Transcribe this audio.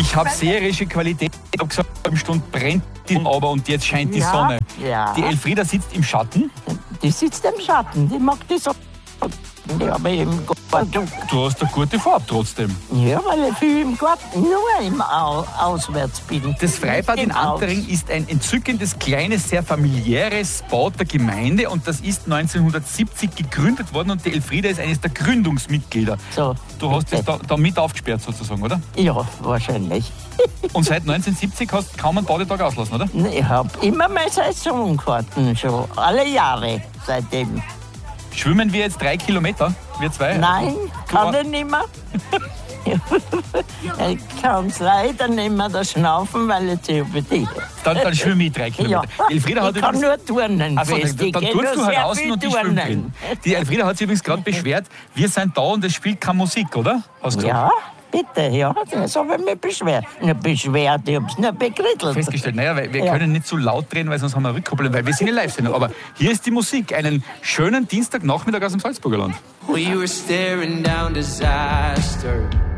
Ich habe seherische Qualität. Ich habe gesagt, eine halbe Stunde brennt die Sonne, aber und jetzt scheint die Sonne. Ja. Die Elfrieda sitzt im Schatten. Die sitzt im Schatten, die mag die Sonne. Die habe ich im Garten. Du hast eine gute Farbe trotzdem. Ja, weil ich viel im Garten, nur im Auswärts bin. Das Freibad in Antering ist ein entzückendes, kleines, sehr familiäres Bad der Gemeinde und das ist 1970 gegründet worden und die Elfrieda ist eines der Gründungsmitglieder. So, Du hast es da mit aufgesperrt sozusagen, oder? ja, wahrscheinlich. Und seit 1970 hast du kaum einen Badetag auslassen, oder? Ich habe immer meine Saisonkarten schon, alle Jahre seitdem. Schwimmen wir jetzt 3 Kilometer, wir zwei? Nein, kann ich nicht mehr. Ich kann es leider nicht mehr da schnaufen, weil ich COPD habe. Dann schwimme ich 3 Kilometer. Ja, Die Elfrieda hat ich kann nur turnen. Achso, weißt du, dann ich geh tust nur du halt sehr außen viel und ich schwimme drin. Die Elfrieda hat sich übrigens gerade beschwert, wir sind da und es spielt keine Musik, oder? Hast du gesagt? Ja, bitte, ja, das habe ich mich beschwert. Nicht beschwert, ich habe es nur bekrittelt. Festgestellt, naja, weil wir können nicht so laut drehen, weil sonst haben wir eine Rückkopplung, weil wir sind in Live-Sendung. Aber hier ist die Musik, einen schönen Dienstagnachmittag aus dem Salzburger Land. We were staring down disaster.